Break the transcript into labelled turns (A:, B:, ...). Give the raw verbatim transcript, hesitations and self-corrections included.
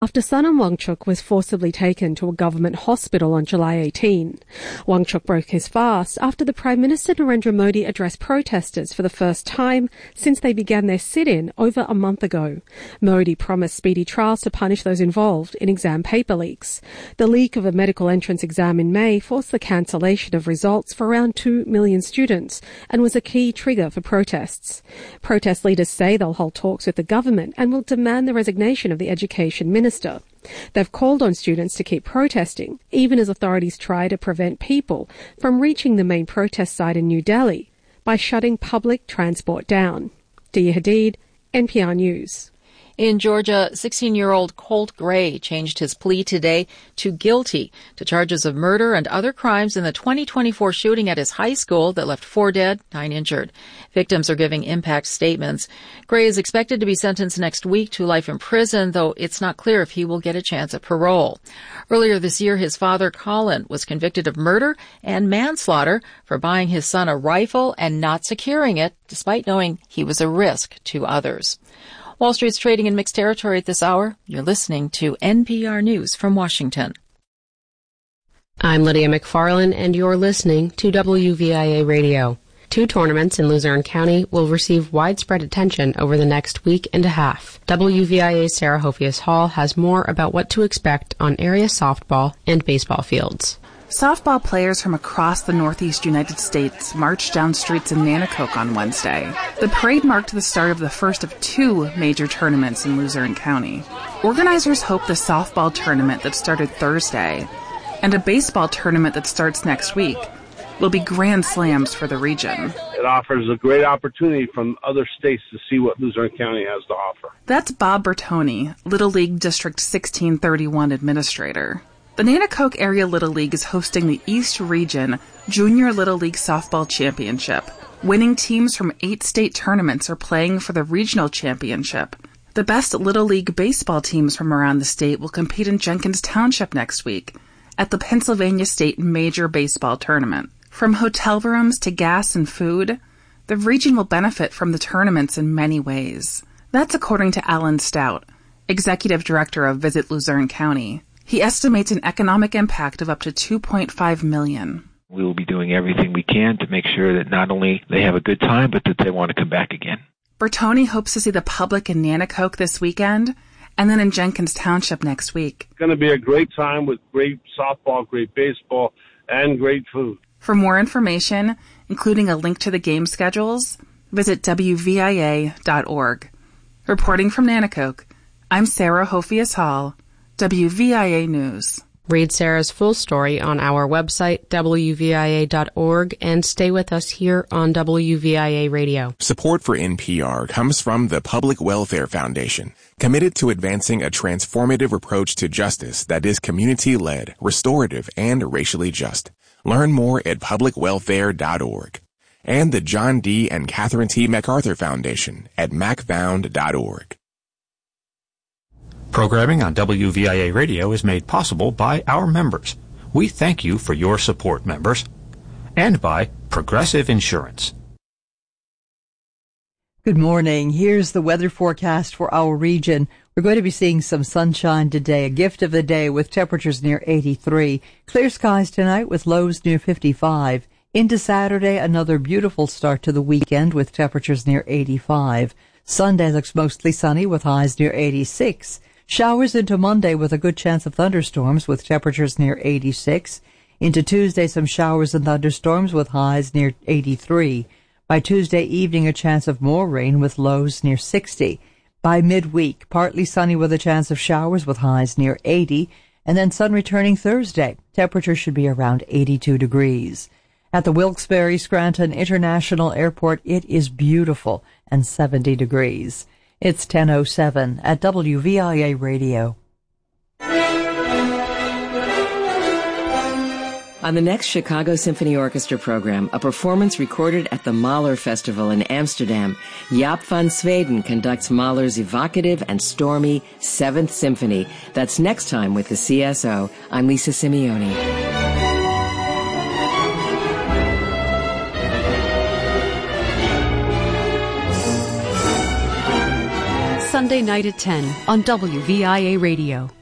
A: after Sanam Wangchuk was forcibly taken to a government hospital on July eighteenth. Wangchuk broke his fast after the Prime Minister Narendra Modi addressed protesters for the first time since they began their sit-in over a month ago. Modi promised speedy trials to punish those involved in exam paper leaks. The leak of a medical entrance exam in May forced the cancellation of results for around two million students and was a key trigger for protests. Protest leaders say they'll hold talks with the government and will demand the resignation of the Education Minister. They've called on students to keep protesting, even as authorities try to prevent people from reaching the main protest site in New Delhi by shutting public transport down. Dia Hadid, N P R News.
B: In Georgia, sixteen-year-old Colt Gray changed his plea today to guilty to charges of murder and other crimes in the twenty twenty-four shooting at his high school that left four dead, nine injured. Victims are giving impact statements. Gray is expected to be sentenced next week to life in prison, though it's not clear if he will get a chance at parole. Earlier this year, his father, Colin, was convicted of murder and manslaughter for buying his son a rifle and not securing it, despite knowing he was a risk to others. Wall Street's trading in mixed territory at this hour. You're listening to N P R News from Washington.
C: I'm Lydia McFarlane, and you're listening to W V I A Radio. Two tournaments in Luzerne County will receive widespread attention over the next week and a half. W V I A's Sarah Hofias Hall has more about what to expect on area softball and baseball fields.
D: Softball players from across the Northeast United States marched down streets in Nanticoke on Wednesday. The parade marked the start of the first of two major tournaments in Luzerne County. Organizers hope the softball tournament that started Thursday and a baseball tournament that starts next week will be grand slams for the region.
E: It offers a great opportunity from other states to see what Luzerne County has to offer.
D: That's Bob Bertoni, Little League District sixteen thirty-one Administrator. The Nanticoke Area Little League is hosting the East Region Junior Little League Softball Championship. Winning teams from eight state tournaments are playing for the regional championship. The best Little League baseball teams from around the state will compete in Jenkins Township next week at the Pennsylvania State Major Baseball Tournament. From hotel rooms to gas and food, the region will benefit from the tournaments in many ways. That's according to Alan Stout, Executive Director of Visit Luzerne County. He estimates an economic impact of up to two point five million dollars.
F: We will be doing everything we can to make sure that not only they have a good time, but that they want to come back again.
D: Bertoni hopes to see the public in Nanticoke this weekend and then in Jenkins Township next week.
E: It's going to be a great time with great softball, great baseball, and great food.
D: For more information, including a link to the game schedules, visit W V I A dot org. Reporting from Nanticoke, I'm Sarah Hofias Hall, W V I A News.
C: Read Sarah's full story on our website, W V I A dot org, and stay with us here on W V I A Radio.
G: Support for N P R comes from the Public Welfare Foundation, committed to advancing a transformative approach to justice that is community-led, restorative, and racially just. Learn more at public welfare dot org. And the John D. and Catherine T. MacArthur Foundation at mac found dot org.
H: Programming on W V I A Radio is made possible by our members. We thank you for your support, members. And by Progressive Insurance.
I: Good morning. Here's the weather forecast for our region. We're going to be seeing some sunshine today, a gift of the day with temperatures near eighty-three. Clear skies tonight with lows near fifty-five. Into Saturday, another beautiful start to the weekend with temperatures near eighty-five. Sunday looks mostly sunny with highs near eighty-six. Showers into Monday with a good chance of thunderstorms with temperatures near eighty-six. Into Tuesday, some showers and thunderstorms with highs near eighty-three. By Tuesday evening, a chance of more rain with lows near sixty. By midweek, partly sunny with a chance of showers with highs near eighty. And then sun returning Thursday. Temperatures should be around eighty-two degrees. At the Wilkes-Barre Scranton International Airport, it is beautiful and seventy degrees. It's ten oh seven at W V I A Radio.
J: On the next Chicago Symphony Orchestra program, a performance recorded at the Mahler Festival in Amsterdam, Jaap van Zweden conducts Mahler's evocative and stormy Seventh Symphony. That's next time with the C S O. I'm Lisa Simeone.
K: Sunday night at ten on W V I A Radio.